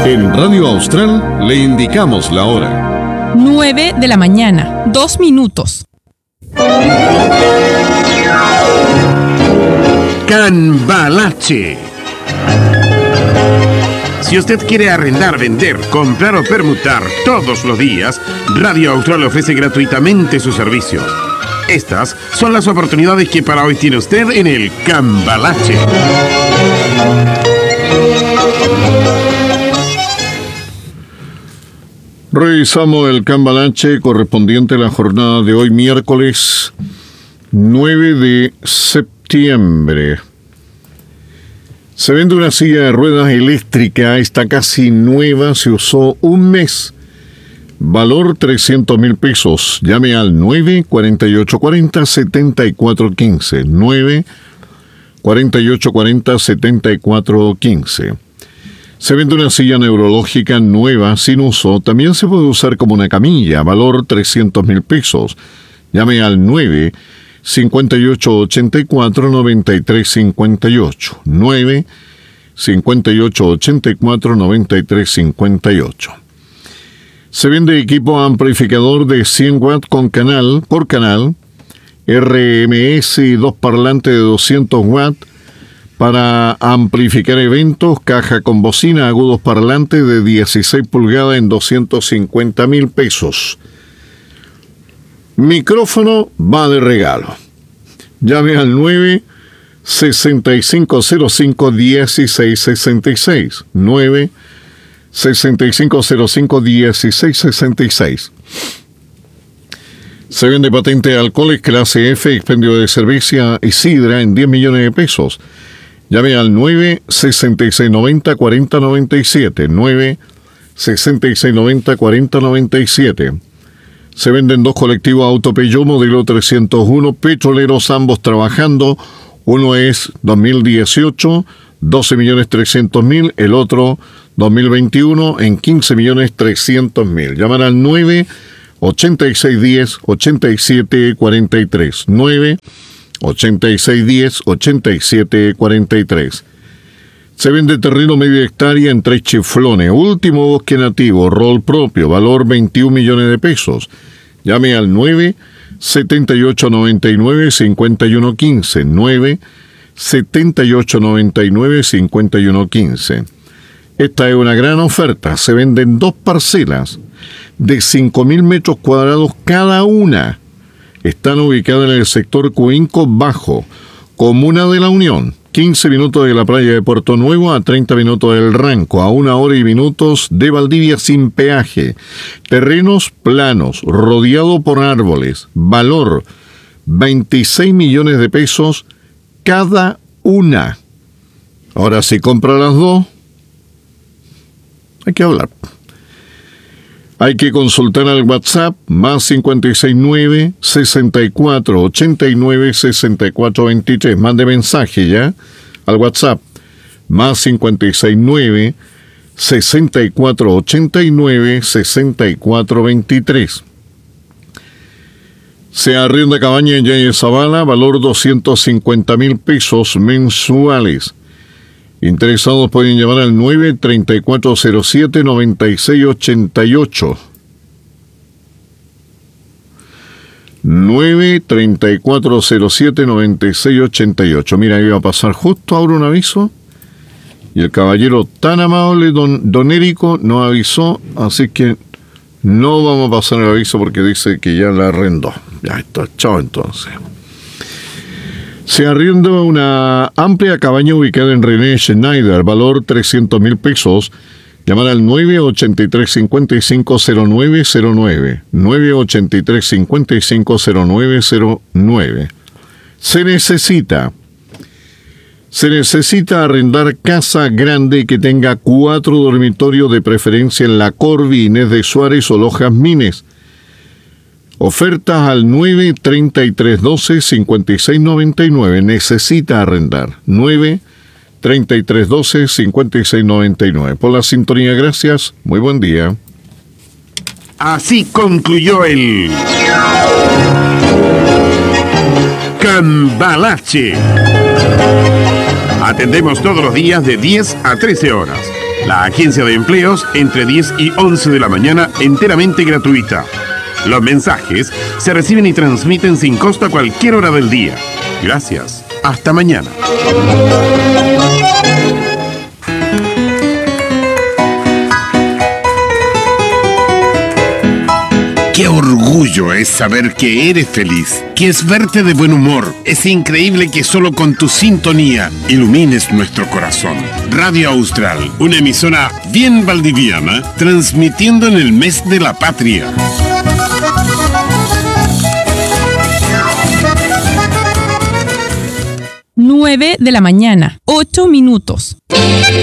En Radio Austral le indicamos la hora. 9 de la mañana, 2 minutos. Cambalache. Si usted quiere arrendar, vender, comprar o permutar todos los días, Radio Austral ofrece gratuitamente su servicio. Estas son las oportunidades que para hoy tiene usted en el Cambalache. Revisamos el Cambalache correspondiente a la jornada de hoy, miércoles 9 de septiembre. Se vende una silla de ruedas eléctrica, está casi nueva, se usó un mes. Valor 300,000 pesos. Llame al 94840-7415. 94840-7415. Se vende una silla neurológica nueva, sin uso. También se puede usar como una camilla. Valor 300,000 pesos. Llame al 95884-9358. 95884-9358. Se vende equipo amplificador de 100 watts con canal por canal, RMS y dos parlantes de 200 watts para amplificar eventos, caja con bocina, agudos parlantes de 16 pulgadas en 250,000 pesos. Micrófono va de regalo. Llame al 96505-1666. 96505-1666. Se vende patente de alcoholes clase F, expendio de cerveza y sidra en 10 millones de pesos. Llame al 96690-4097. 96690-4097. Se venden dos colectivos Auto Peugeot modelo 301, petroleros, ambos trabajando. Uno es 2018, 12.300.000, el otro 2021 en 15.300.000. Llamar al 98610-8743. 98610-8743. Se vende terreno media hectárea en 3 chiflones. Último bosque nativo, rol propio, valor 21 millones de pesos. Llame al 97899-5115. 97899-5115. Esta es una gran oferta. Se venden dos parcelas de 5.000 metros cuadrados cada una. Están ubicadas en el sector Cuinco Bajo, comuna de La Unión. 15 minutos de la playa de Puerto Nuevo a 30 minutos del Ranco, a 1 hora y minutos de Valdivia sin peaje. Terrenos planos, rodeado por árboles. Valor 26 millones de pesos cada una. Ahora, si compra las dos, hay que hablar. Hay que consultar al WhatsApp más 569-6489-6423. Mande mensaje ya al WhatsApp más 569-6489-6423. Se arrienda cabaña en Yañez Zavala, valor 250,000 pesos mensuales. Interesados pueden llamar al 93407-9688. 93407-9688. Mira, iba a pasar justo ahora un aviso y el caballero tan amable, don Érico, nos avisó, así que no vamos a pasar el aviso porque dice que ya la arrendó. Ya está, chao entonces. Se arrienda una amplia cabaña ubicada en René Schneider, valor 300,000 pesos. Llamar al 983-550909. 983-550909. Se necesita arrendar casa grande que tenga 4 dormitorios, de preferencia en La Corvi, Inés de Suárez o Los Jazmines. Ofertas al 93312-5699. Necesita arrendar. 93312-5699. Por la sintonía, gracias. Muy buen día. Así concluyó el Cambalache. Atendemos todos los días de 10 a 13 horas. La agencia de empleos entre 10 y 11 de la mañana, enteramente gratuita. Los mensajes se reciben y transmiten sin costo a cualquier hora del día. Gracias. Hasta mañana. Qué orgullo es saber que eres feliz, que es verte de buen humor. Es increíble que solo con tu sintonía ilumines nuestro corazón. Radio Austral, una emisora bien valdiviana, transmitiendo en el mes de la patria. 9 de la mañana, 8 minutos.